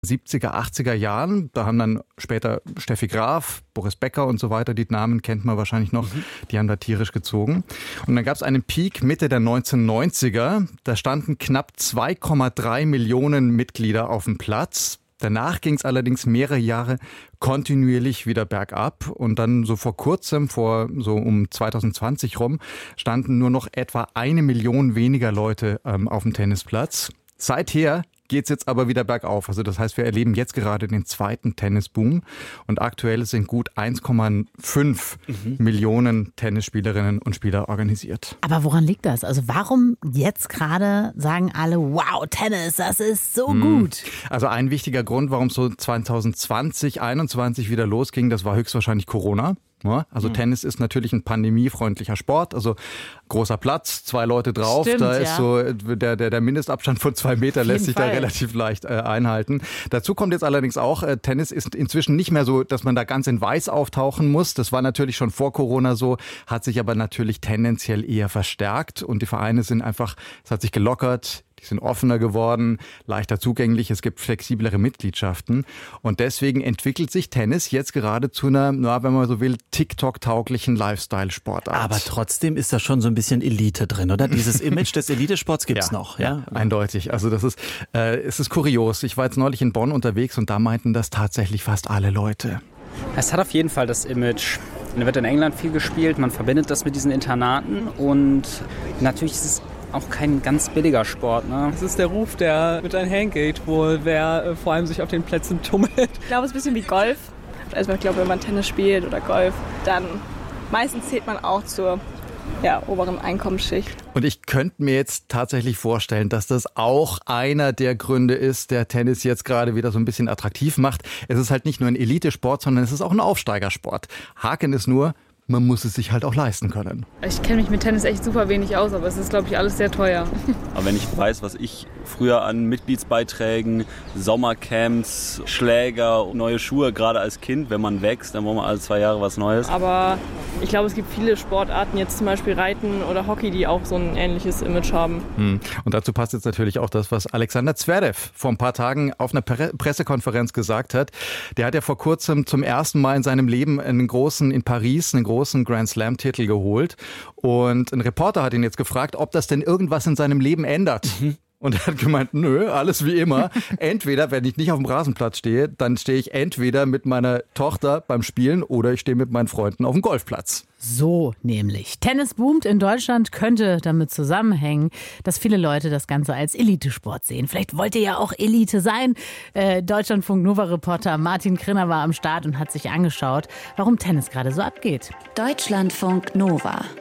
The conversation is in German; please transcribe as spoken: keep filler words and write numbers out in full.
siebziger, achtziger Jahren. Da haben dann später Steffi Graf, Boris Becker und so weiter, die Namen kennt man wahrscheinlich noch, mhm. die haben da tierisch gezogen. Und dann gab es einen Peak Mitte der neunzehnhundertneunziger. Da standen knapp zwei Komma drei Millionen Mitglieder auf dem Platz. Danach ging es allerdings mehrere Jahre kontinuierlich wieder bergab und dann so vor kurzem, vor so um zwanzig zwanzig rum, standen nur noch etwa eine Million weniger Leute ähm, auf dem Tennisplatz. Seither geht es jetzt aber wieder bergauf. Also das heißt, wir erleben jetzt gerade den zweiten Tennisboom und aktuell sind gut eins Komma fünf mhm. Millionen Tennisspielerinnen und Spieler organisiert. Aber woran liegt das? Also warum jetzt gerade sagen alle, wow, Tennis, das ist so mhm. gut? Also ein wichtiger Grund, warum es so zwanzig zwanzig, einundzwanzig wieder losging, das war höchstwahrscheinlich Corona. Ja, also mhm. Tennis ist natürlich ein pandemiefreundlicher Sport, also großer Platz, zwei Leute drauf, Stimmt, da ja. ist so der, der, der Mindestabstand von zwei Meter lässt sich Fall. da relativ leicht äh, einhalten. Dazu kommt jetzt allerdings auch, äh, Tennis ist inzwischen nicht mehr so, dass man da ganz in weiß auftauchen muss. Das war natürlich schon vor Corona so, hat sich aber natürlich tendenziell eher verstärkt und die Vereine sind einfach, es hat sich gelockert. Die sind offener geworden, leichter zugänglich, es gibt flexiblere Mitgliedschaften und deswegen entwickelt sich Tennis jetzt gerade zu einer, na, wenn man so will, TikTok-tauglichen Lifestyle-Sportart. Aber trotzdem ist da schon so ein bisschen Elite drin, oder? Dieses Image des Elitesports gibt's ja, noch, ja? ja? Eindeutig. Also das ist, äh, es ist kurios. Ich war jetzt neulich in Bonn unterwegs und da meinten das tatsächlich fast alle Leute. Es hat auf jeden Fall das Image. Da wird in England viel gespielt, man verbindet das mit diesen Internaten und natürlich ist es auch kein ganz billiger Sport, ne? Das ist der Ruf, der mit einhergeht, wohl wer äh, vor allem sich auf den Plätzen tummelt. Ich glaube, es ist ein bisschen wie Golf. Also ich glaube, wenn man Tennis spielt oder Golf, dann meistens zählt man auch zur ja, oberen Einkommensschicht. Und ich könnte mir jetzt tatsächlich vorstellen, dass das auch einer der Gründe ist, der Tennis jetzt gerade wieder so ein bisschen attraktiv macht. Es ist halt nicht nur ein Elitesport, sondern es ist auch ein Aufsteigersport. Haken ist nur, man muss es sich halt auch leisten können. Ich kenne mich mit Tennis echt super wenig aus, aber es ist, glaube ich, alles sehr teuer. Aber wenn ich weiß, was ich früher an Mitgliedsbeiträgen, Sommercamps, Schläger, neue Schuhe, gerade als Kind, wenn man wächst, dann braucht man alle zwei Jahre was Neues. Aber ich glaube, es gibt viele Sportarten, jetzt zum Beispiel Reiten oder Hockey, die auch so ein ähnliches Image haben. Hm. Und dazu passt jetzt natürlich auch das, was Alexander Zverev vor ein paar Tagen auf einer Pre- Pressekonferenz gesagt hat. Der hat ja vor kurzem zum ersten Mal in seinem Leben einen großen, in Paris, einen großen Grand Slam-Titel geholt. Und ein Reporter hat ihn jetzt gefragt, ob das denn irgendwas in seinem Leben ändert. Mhm. Und er hat gemeint, nö, alles wie immer. Entweder, wenn ich nicht auf dem Rasenplatz stehe, dann stehe ich entweder mit meiner Tochter beim Spielen oder ich stehe mit meinen Freunden auf dem Golfplatz. So nämlich. Tennis boomt in Deutschland, könnte damit zusammenhängen, dass viele Leute das Ganze als Elitesport sehen. Vielleicht wollt ihr ja auch Elite sein. Äh, Deutschlandfunk-Nova-Reporter Martin Krinner war am Start und hat sich angeschaut, warum Tennis gerade so abgeht. Deutschlandfunk Nova.